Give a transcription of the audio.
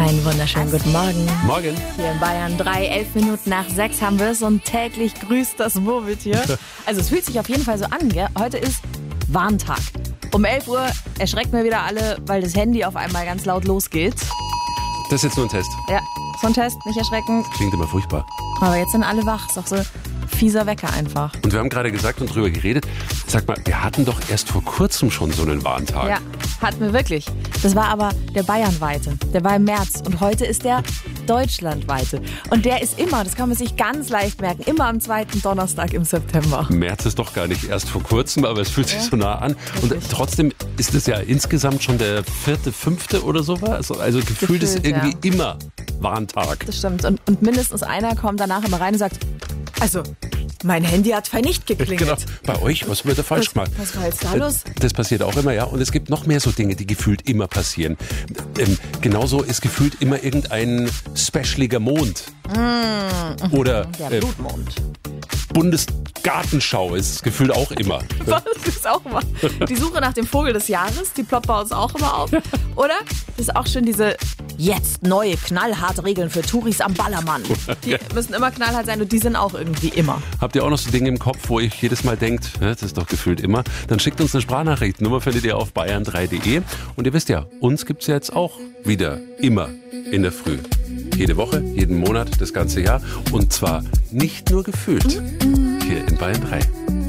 Einen wunderschönen guten Morgen. Morgen. Hier in Bayern 3, 11 Minuten nach 6 haben wir es und täglich grüßt das Murmeltier. Also es fühlt sich auf jeden Fall so an, gell? Heute ist Warntag. Um 11 Uhr erschreckt mir wieder alle, weil das Handy auf einmal ganz laut losgeht. Das ist jetzt nur ein Test. Ja, so ein Test, nicht erschrecken. Klingt immer furchtbar. Aber jetzt sind alle wach, ist doch so fieser Wecker einfach. Und wir haben gerade gesagt und drüber geredet, sag mal, wir hatten doch erst vor kurzem schon so einen Warntag. Ja, hatten wir wirklich. Das war aber der bayernweite. Der war im März und heute ist der deutschlandweite. Und der ist immer, das kann man sich ganz leicht merken, immer am zweiten Donnerstag im September. März ist doch gar nicht erst vor kurzem, aber es fühlt sich so nah an. Und trotzdem ist es ja insgesamt schon der 4., 5. oder so was. Also gefühlt ist irgendwie immer Warntag. Das stimmt. Und mindestens einer kommt danach immer rein und sagt, also, mein Handy hat nicht geklingelt. Genau. Bei euch, was wird da falsch gemacht? Was war jetzt da los? Das passiert auch immer, ja. Und es gibt noch mehr so Dinge, die gefühlt immer passieren. Genauso ist gefühlt immer irgendein specialiger Mond. Oder Der Blutmond. Bundesgartenschau ist gefühlt auch immer. Das ist auch immer. Die Suche nach dem Vogel des Jahres, die ploppt bei uns auch immer auf. Oder? Das ist auch schon diese jetzt neue knallharte Regeln für Touris am Ballermann. Die müssen immer knallhart sein und die sind auch irgendwie immer. Habt ihr auch noch so Dinge im Kopf, wo ihr jedes Mal denkt, das ist doch gefühlt immer? Dann schickt uns eine Sprachnachricht. Nummer findet ihr auf bayern3.de. Und ihr wisst ja, uns gibt's ja jetzt auch wieder immer in der Früh. Jede Woche, jeden Monat, das ganze Jahr. Und zwar nicht nur gefühlt. Hier in Bayern 3.